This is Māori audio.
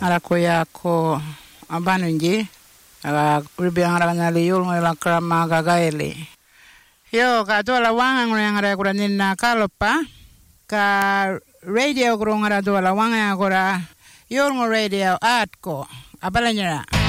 Arakoya ko abanunji. Ribiang rangali yul ngala krama gagaili. Yo ka tola wanga ngara kura nina kalopa ka radio kura ngara tola wanga kura yul ngo radio atko abalanyara.